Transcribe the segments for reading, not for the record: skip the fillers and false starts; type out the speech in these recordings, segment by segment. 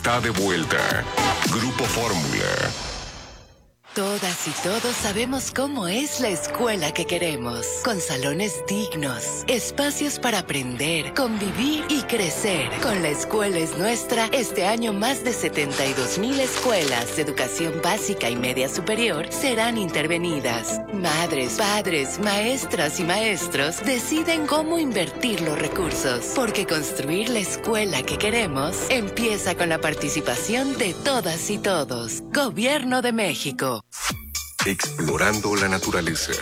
Está de vuelta. Grupo Fórmula. Todas y todos sabemos cómo es la escuela que queremos, con salones dignos, espacios para aprender, convivir y crecer. Con La Escuela es Nuestra, este año más de 72,000 escuelas de educación básica y media superior serán intervenidas. Madres, padres, maestras y maestros deciden cómo invertir los recursos, porque construir la escuela que queremos empieza con la participación de todas y todos. Gobierno de México. Explorando la naturaleza.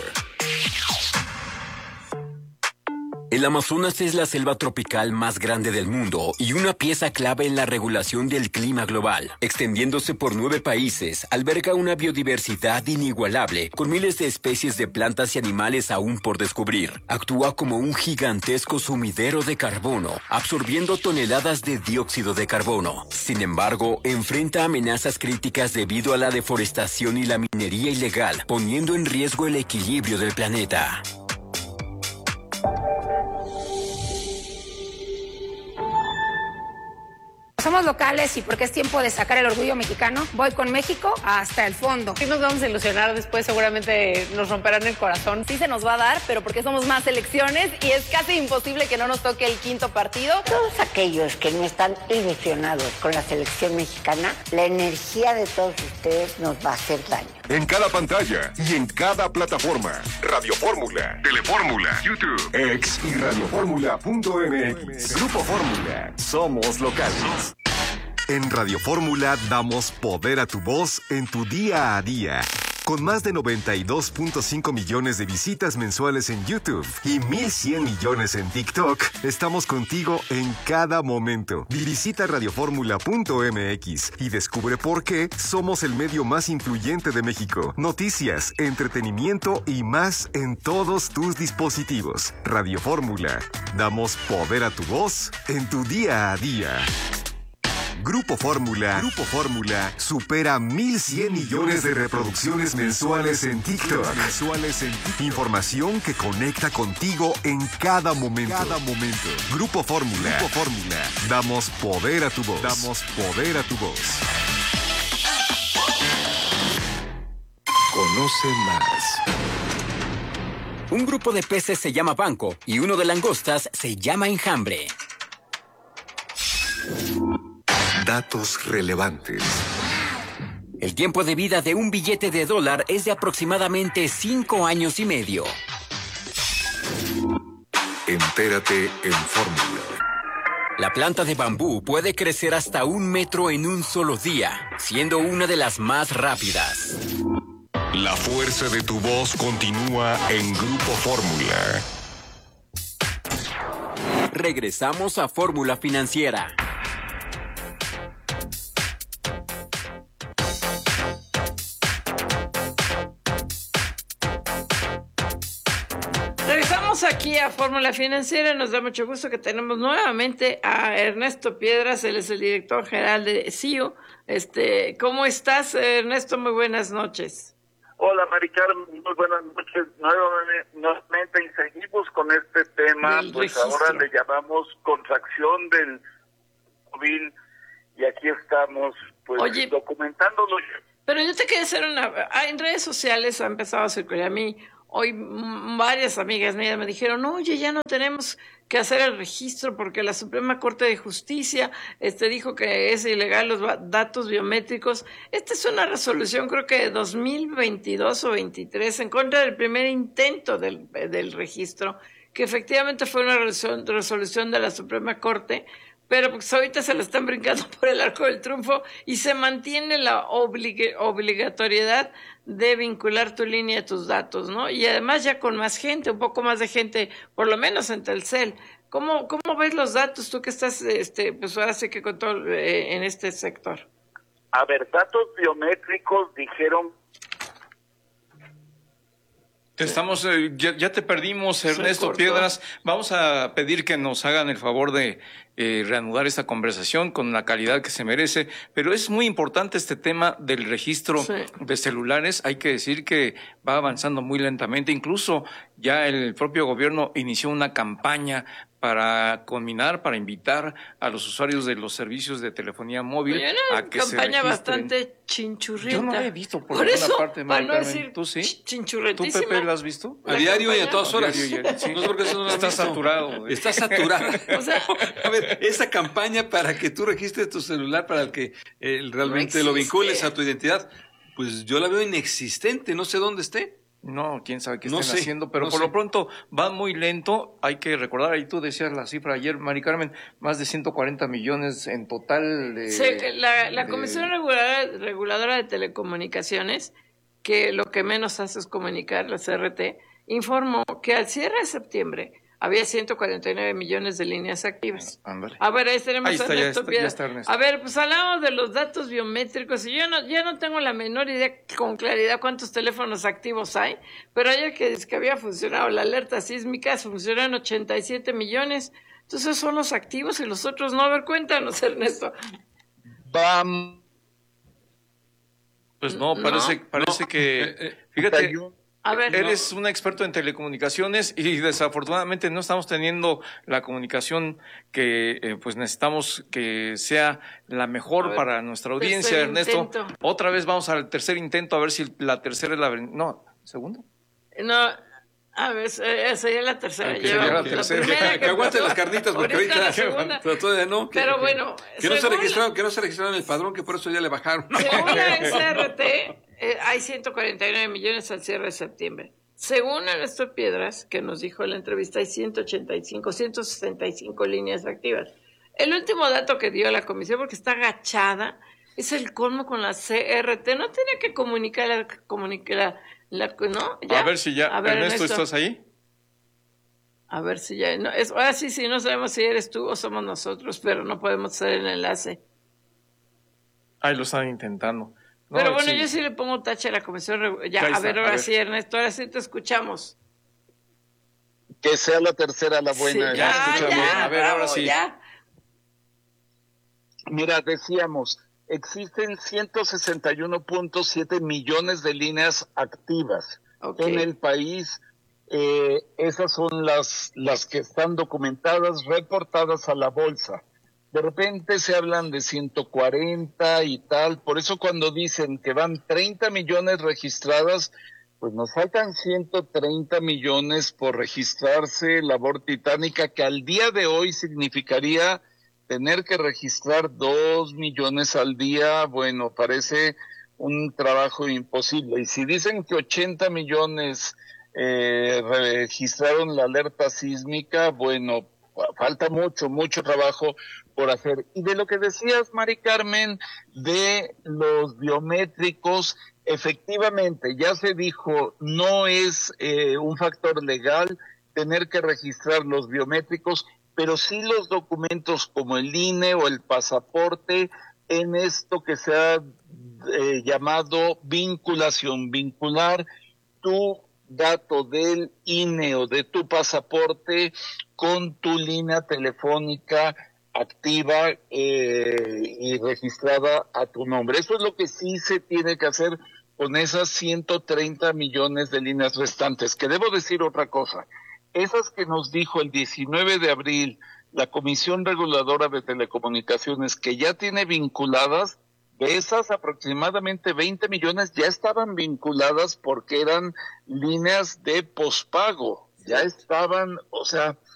El Amazonas es la selva tropical más grande del mundo y una pieza clave en la regulación del clima global. Extendiéndose por 9 países, alberga una biodiversidad inigualable, con miles de especies de plantas y animales aún por descubrir. Actúa como un gigantesco sumidero de carbono, absorbiendo toneladas de dióxido de carbono. Sin embargo, enfrenta amenazas críticas debido a la deforestación y la minería ilegal, poniendo en riesgo el equilibrio del planeta. Somos locales y porque es tiempo de sacar el orgullo mexicano, voy con México hasta el fondo. Sí nos vamos a ilusionar después, seguramente nos romperán el corazón. Sí se nos va a dar, pero porque somos más selecciones y es casi imposible que no nos toque el quinto partido. Todos aquellos que no están ilusionados con la selección mexicana, la energía de todos ustedes nos va a hacer daño. En cada pantalla y en cada plataforma. Radio Fórmula, Telefórmula, YouTube, X y radioformula.mx. Grupo Fórmula. Somos locales. En Radio Fórmula damos poder a tu voz en tu día a día. Con más de 92.5 millones de visitas mensuales en YouTube y 1,100 millones en TikTok, estamos contigo en cada momento. Visita radioformula.mx y descubre por qué somos el medio más influyente de México. Noticias, entretenimiento y más en todos tus dispositivos. Radio Fórmula. Damos poder a tu voz en tu día a día. Grupo Fórmula supera 1,100 millones de reproducciones mensuales en TikTok. Información que conecta contigo en cada momento. Grupo Fórmula. Damos poder a tu voz. Conoce más. Un grupo de peces se llama banco y uno de langostas se llama enjambre. Datos relevantes. El tiempo de vida de un billete de $1 es de aproximadamente 5 años y medio. Entérate en Fórmula. La planta de bambú puede crecer hasta 1 metro en un solo día, siendo una de las más rápidas. La fuerza de tu voz continúa en Grupo Fórmula. Regresamos a Fórmula Financiera. Regresamos aquí a Fórmula Financiera. Nos da mucho gusto que tenemos nuevamente a Ernesto Piedras. Él es el director general de CIO. ¿Cómo estás, Ernesto? Muy buenas noches. Hola, Mari Carmen, muy buenas noches. Nuevamente, y seguimos con este tema, pues registro. Ahora le llamamos contracción del COVID, y aquí estamos, pues, documentándolo. Pero yo te quería hacer en redes sociales ha empezado a circular a mí. Hoy varias amigas mías me dijeron, oye, ya no tenemos que hacer el registro porque la Suprema Corte de Justicia dijo que es ilegal los datos biométricos. Esta es una resolución, creo que de 2022 o 23, en contra del primer intento del registro, que efectivamente fue una resolución de la Suprema Corte, pero pues ahorita se la están brincando por el arco del triunfo y se mantiene la obligatoriedad de vincular tu línea a tus datos, ¿no? Y además ya con más gente, un poco más de gente, por lo menos en Telcel. ¿Cómo ves los datos tú que estás, pues ahora sí que con todo en este sector? A ver, datos biométricos dijeron... Ya te perdimos, Ernesto Piedras. Vamos a pedir que nos hagan el favor de reanudar esta conversación con la calidad que se merece, pero es muy importante este tema del registro de celulares. Hay que decir que va avanzando muy lentamente, incluso ya el propio gobierno inició una campaña para conminar, para invitar a los usuarios de los servicios de telefonía móvil a que se registren. Una campaña bastante chinchurrienta. Yo no la he visto por ninguna parte, para no decir Carmen. ¿Tú sí? Chinchurrentísima. ¿Tú, Pepe, la has visto? A diario y a todas horas. Sí. No sé por qué eso no lo has Está visto. saturado. Está saturado. O sea, a ver, esa campaña para que tú registres tu celular, para que realmente no lo vincules a tu identidad, pues yo la veo inexistente, no sé dónde esté. No, quién sabe qué No estén sé, haciendo, pero no por sé. lo pronto va muy lento. Hay que recordar, ahí tú decías la cifra ayer, Mari Carmen, más de 140 millones en total. La Comisión Reguladora de Telecomunicaciones, que lo que menos hace es comunicar, la CRT, informó que al cierre de septiembre había 149 millones de líneas activas. Ándale. A ver, ahí tenemos Ahí está, Ernesto ya Piedra. está Ernesto. A ver, pues hablamos de los datos biométricos y ya no tengo la menor idea con claridad cuántos teléfonos activos hay, pero ayer que dice que había funcionado la alerta sísmica, funcionó en 87 millones. Entonces son los activos y los otros no. A ver, cuéntanos, Ernesto. Vamos. Pues no, parece que, fíjate, A ver, eres un experto en telecomunicaciones y desafortunadamente no estamos teniendo la comunicación que pues necesitamos que sea la mejor para nuestra audiencia, tercer Ernesto. intento. Otra vez vamos al tercer intento a ver si la tercera es la... No, ¿segundo? No, a ver, sería la tercera. Ok, sería la tercera. primera Que aguante las carnitas, porque ahorita la ahorita segunda. pero todavía no. Pero bueno, que no se según registraron en el padrón, que por eso ya le bajaron. Según la SRT, hay 149 millones al cierre de septiembre. Según Ernesto Piedras, que nos dijo en la entrevista, hay 165 líneas activas. El último dato que dio la comisión, porque está agachada, es el colmo con la CRT. No tiene que comunicar ¿no? ¿Ya? A ver si ya, A ver, Ernesto, ¿estás ahí? A ver si ya, no, ahora sí, no sabemos si eres tú o somos nosotros, pero no podemos hacer el enlace. Ahí lo están intentando. No, Pero bueno, sí. yo sí le pongo tache a la comisión. Ya, Ahí a está, ver, ahora sí, Ernesto, ahora sí te escuchamos. Que sea la tercera la buena. Sí, ya, A ver, ahora sí. Ya. Mira, decíamos, existen 161.7 millones de líneas activas en el país. Esas son las que están documentadas, reportadas a la bolsa. De repente se hablan de 140 y tal, por eso cuando dicen que van 30 millones registradas, pues nos faltan 130 millones por registrarse labor titánica, que al día de hoy significaría tener que registrar 2 millones al día. Bueno, parece un trabajo imposible. Y si dicen que 80 millones registraron la alerta sísmica, bueno, falta mucho trabajo por hacer. Y de lo que decías, Mari Carmen, de los biométricos, efectivamente, ya se dijo, no es un factor legal tener que registrar los biométricos, pero sí los documentos como el INE o el pasaporte, en esto que se ha llamado vinculación, vincular tu dato del INE o de tu pasaporte con tu línea telefónica activa y registrada a tu nombre. Eso es lo que sí se tiene que hacer con esas 130 millones de líneas restantes. Que debo decir otra cosa, esas que nos dijo el 19 de abril la Comisión Reguladora de Telecomunicaciones, que ya tiene vinculadas, de esas aproximadamente 20 millones ya estaban vinculadas porque eran líneas de pospago, ya estaban, o sea,